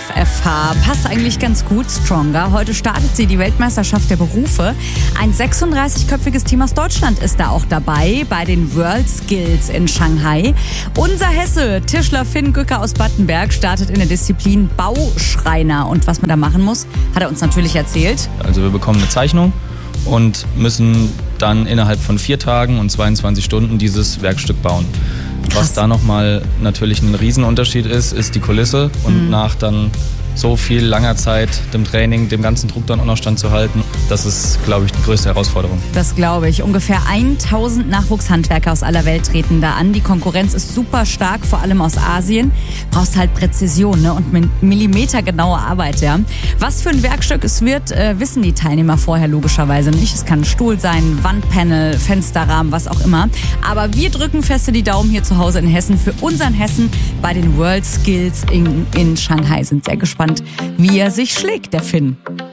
FFH. Passt eigentlich ganz gut, Stronger. Heute startet sie die Weltmeisterschaft der Berufe. Ein 36-köpfiges Team aus Deutschland ist da auch dabei, bei den World Skills in Shanghai. Unser Hesse, Tischler Finn Gücker aus Battenberg, startet in der Disziplin Bauschreiner. Und was man da machen muss, hat er uns natürlich erzählt. Also wir bekommen eine Zeichnung und müssen dann innerhalb von 4 Tagen und 22 Stunden dieses Werkstück bauen. Krass. Was da nochmal natürlich ein Riesenunterschied ist die Kulisse. Und nach dann so viel langer Zeit, dem Training, dem ganzen Druck dann auch noch standzuhalten, das ist, glaube ich, die größte Herausforderung. Das glaube ich. Ungefähr 1000 Nachwuchshandwerker aus aller Welt treten da an. Die Konkurrenz ist super stark, vor allem aus Asien. Brauchst halt Präzision, ne? Und millimetergenaue Arbeit, ja. Was für ein Werkstück es wird, wissen die Teilnehmer vorher logischerweise nicht. Es kann ein Stuhl sein, Wandpanel, Fensterrahmen, was auch immer. Aber wir drücken feste die Daumen hier zu Hause in Hessen für unseren Hessen bei den World Skills in Shanghai. Sind sehr gespannt, wie er sich schlägt, der Finn.